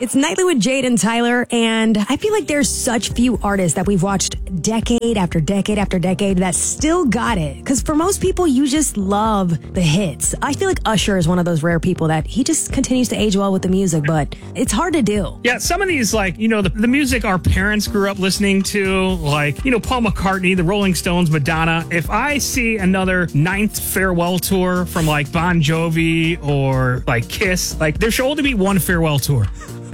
It's Nightly with Jade and Tyler, and I feel like there's such few artists that we've watched decade after decade after decade that still got it. Because for most people, you just love the hits. I feel like Usher is one of those rare people that he just continues to age well with the music, but it's hard to do. Yeah, some of these, like, the music our parents grew up listening to, like, Paul McCartney, the Rolling Stones, Madonna. If I see another ninth farewell tour from, like, Bon Jovi or, like, Kiss, like, there should only be one farewell tour.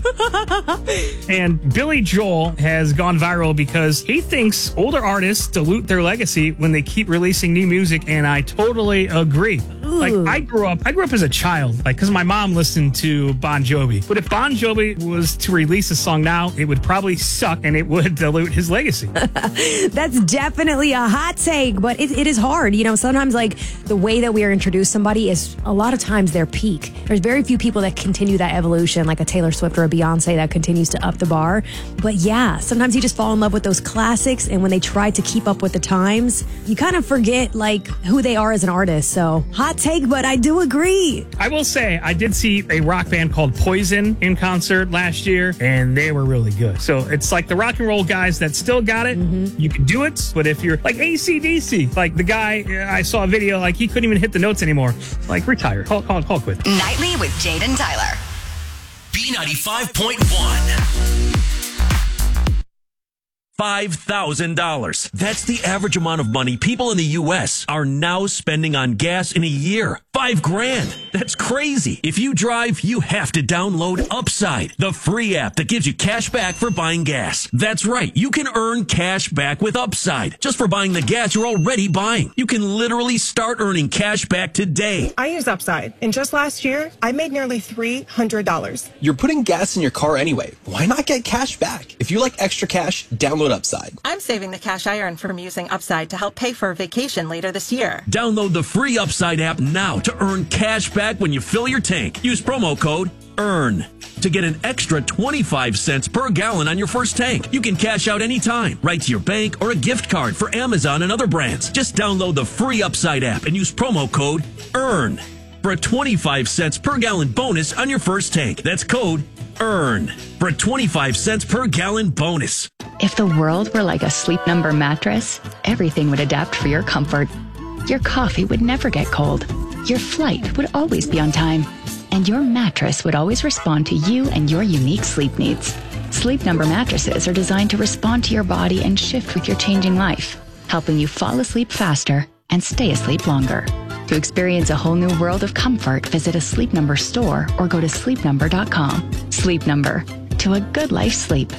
And Billy Joel has gone viral because he thinks older artists dilute their legacy when they keep releasing new music, and I totally agree. Like, I grew up as a child, like, because my mom listened to Bon Jovi. But if Bon Jovi was to release a song now, it would probably suck and it would dilute his legacy. That's definitely a hot take, but it is hard. Sometimes, like, the way that we are introduced to somebody is a lot of times their peak. There's very few people that continue that evolution, like a Taylor Swift or a Beyonce that continues to up the bar. But yeah, sometimes you just fall in love with those classics, and when they try to keep up with the times, you kind of forget, like, who they are as an artist. So, hot take, but I do agree. I will say, I did see a rock band called Poison in concert last year, and they were really good. So it's like the rock and roll guys that still got it. Mm-hmm. You can do it, but if you're like AC/DC, like the guy, I saw a video, like, he couldn't even hit the notes anymore. Like, retire. Call quit. Nightly with Jade and Tyler. B95.1. $5,000. That's the average amount of money people in the U.S. are now spending on gas in a year. $5,000. That's crazy. If you drive, you have to download Upside, the free app that gives you cash back for buying gas. That's right. You can earn cash back with Upside just for buying the gas you're already buying. You can literally start earning cash back today. I use Upside, and just last year, I made nearly $300. You're putting gas in your car anyway. Why not get cash back? If you like extra cash, download Upside. I'm saving the cash I earn from using Upside to help pay for a vacation later this year. Download the free Upside app now to earn cash back when you fill your tank. Use promo code EARN to get an extra 25 cents per gallon on your first tank. You can cash out anytime, right to your bank or a gift card for Amazon and other brands. Just download the free Upside app and use promo code EARN for a 25 cents per gallon bonus on your first tank. That's code EARN for a 25 cents per gallon bonus. If the world were like a Sleep Number mattress, everything would adapt for your comfort. Your coffee would never get cold. Your flight would always be on time. And your mattress would always respond to you and your unique sleep needs. Sleep Number mattresses are designed to respond to your body and shift with your changing life, helping you fall asleep faster and stay asleep longer. To experience a whole new world of comfort, visit a Sleep Number store or go to sleepnumber.com. Sleep Number. To a good life sleep.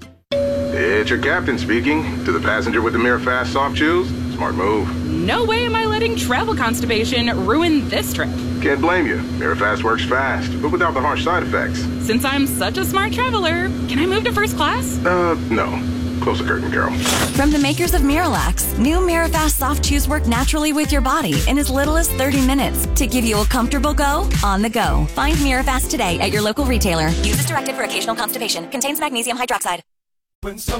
It's your captain speaking. To the passenger with the Mirafast soft chews, smart move. No way am I letting travel constipation ruin this trip. Can't blame you. Mirafast works fast, but without the harsh side effects. Since I'm such a smart traveler, can I move to first class? No. Close the curtain, Carol. From the makers of Miralax, new Mirafast soft chews work naturally with your body in as little as 30 minutes to give you a comfortable go on the go. Find Mirafast today at your local retailer. Use as directed for occasional constipation. Contains magnesium hydroxide. When